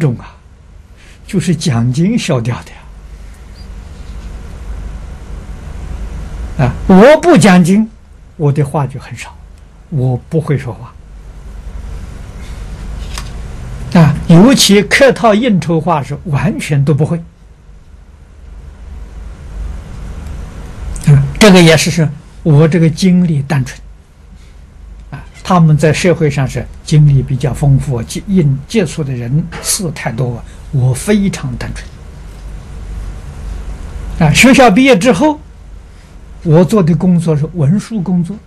重啊，就是讲经消掉的呀。我不讲经，我的话就很少，我不会说话尤其客套应酬话是完全都不会这个也是我这个经历单纯他们在社会上是经历比较丰富，接触的人事太多我非常单纯学校毕业之后，我做的工作是文书工作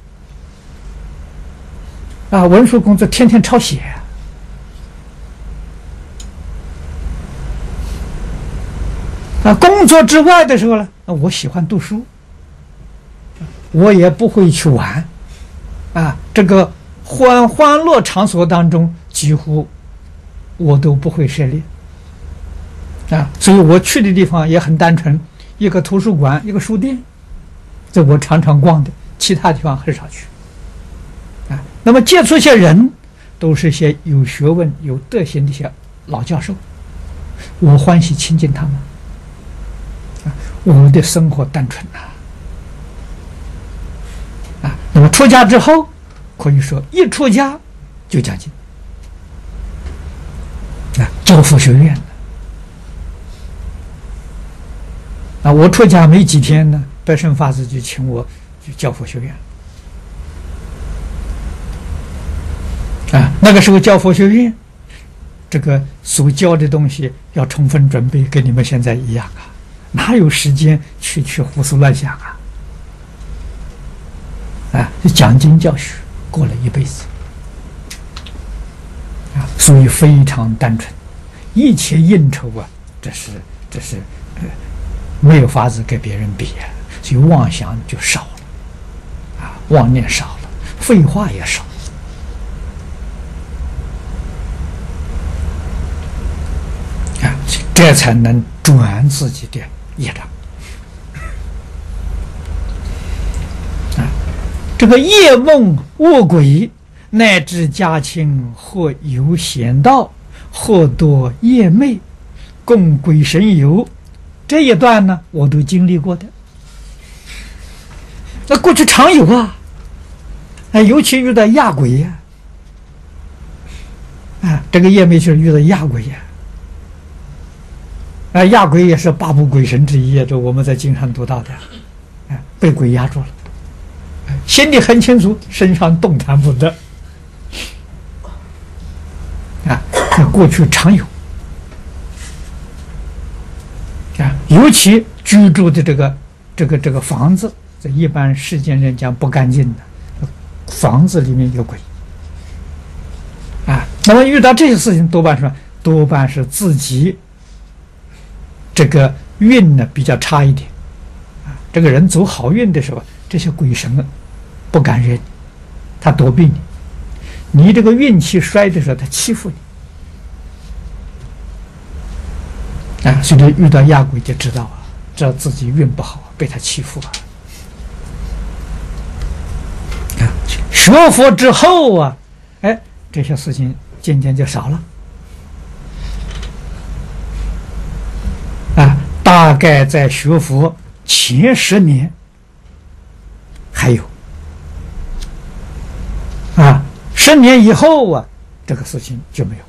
文书工作天天抄写工作之外的时候呢，我喜欢读书，我也不会去玩这个欢乐场所当中几乎我都不会涉猎所以我去的地方也很单纯，一个图书馆，一个书店，这我常常逛的，其他地方很少去那么接触一些人都是一些有学问有德行的一些老教授，我欢喜亲近他们我的生活单纯那么出家之后可以说一出家就讲经教佛学院我出家没几天呢，白胜法师就请我去教佛学院那个时候教佛学院这个所教的东西要充分准备，跟你们现在一样哪有时间去胡思乱想讲经教学过了一辈子所以非常单纯，一切应酬这是没有法子跟别人比所以妄想就少了妄念少了，废话也少这才能转自己的业障这个夜梦卧轨，乃至家亲或游贤道，或多夜寐，共鬼神游，这一段呢我都经历过的那过去常有尤其遇到亚鬼这个夜寐就是遇到亚鬼亚鬼也是八部鬼神之一这我们在经上读到的被鬼压住了，心里很清楚，身上动弹不得过去常有尤其居住的这个房子，这一般世间人讲不干净的房子里面有鬼那么遇到这些事情多半是自己这个运呢比较差一点这个人走好运的时候，这些鬼神不敢惹你，他躲避你这个运气衰的时候他欺负你所以遇到亚鬼就知道自己运不好，被他欺负学佛之后这些事情渐渐就少了大概在学佛前10年还有10年以后这个事情就没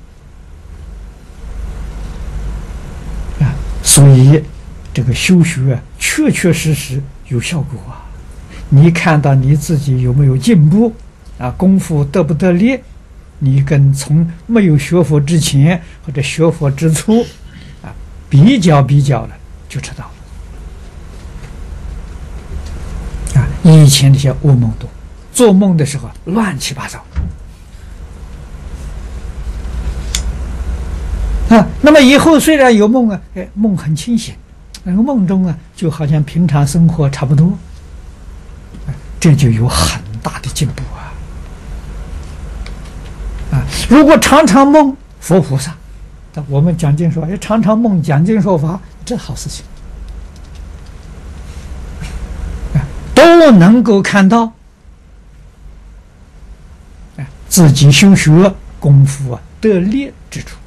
有所以这个修学确确实实有效果你看到你自己有没有进步功夫得不得力，你跟从没有学佛之前或者学佛之初比较了就知道了以前那些噩梦多，做梦的时候乱七八糟那么以后虽然有梦梦很清醒，那个梦中就好像平常生活差不多这就有很大的进步如果常常梦佛菩萨，我们讲经说常常梦讲经说法，这好事情都能够看到自己修学功夫得力之处